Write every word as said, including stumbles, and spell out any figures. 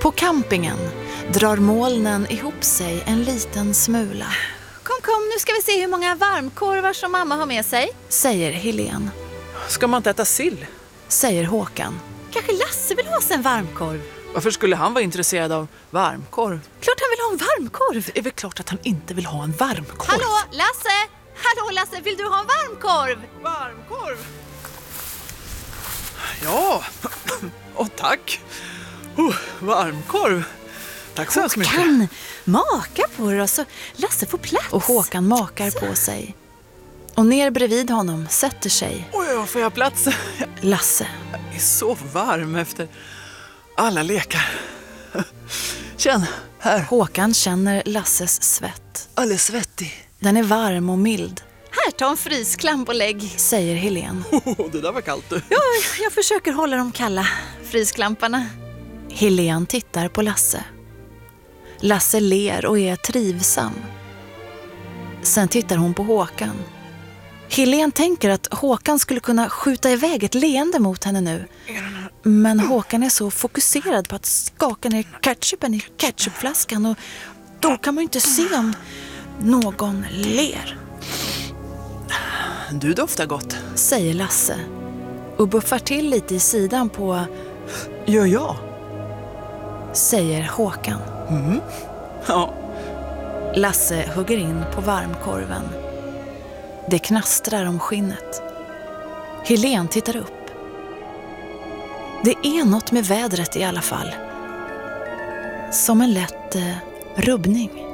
På campingen drar molnen ihop sig en liten smula. Kom, kom, nu ska vi se hur många varmkorvar som mamma har med sig, säger Helene. Ska man inte äta sill? Säger Håkan. Kanske Lasse vill ha sig en varmkorv. Varför skulle han vara intresserad av varmkorv? Klart han vill ha en varmkorv. Det är väl klart att han inte vill ha en varmkorv. Hallå, Lasse! Hallå, Lasse, vill du ha en varmkorv? Varmkorv? Ja, och tack. Oh, varmkorv. Tack så hemskt mycket. Håkan, maka på det så Lasse får plats. Och Håkan makar på sig. Och ner bredvid honom sätter sig Oj, får jag plats? Lasse. Jag är så varm efter alla lekar. Känn, här. Håkan känner Lasses svett. Alldeles svettig. Den är varm och mild, Här, ta en frisklamp och lägg. säger Helene. Oh, det där var kallt du. Ja, jag försöker hålla dem kalla, frisklamparna. Helene tittar på Lasse. Lasse ler och är trivsam. Sen tittar hon på Håkan. Helene tänker att Håkan skulle kunna skjuta iväg ett leende mot henne nu. Men Håkan är så fokuserad på att skaka ner ketchupen i ketchupflaskan och då kan man ju inte se om någon ler. Du doftar gott. Säger Lasse och buffar till lite i sidan på Gör jag? säger Håkan. Mm. Ja. Lasse hugger in på varmkorven. Det knastrar om skinnet. Helene tittar upp. Det är något med vädret i alla fall. Som en lätt eh, rubbning.